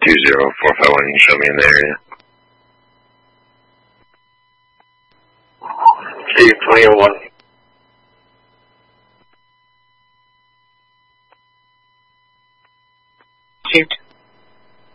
20451, you can show me in the area. Steve, 2001. Received.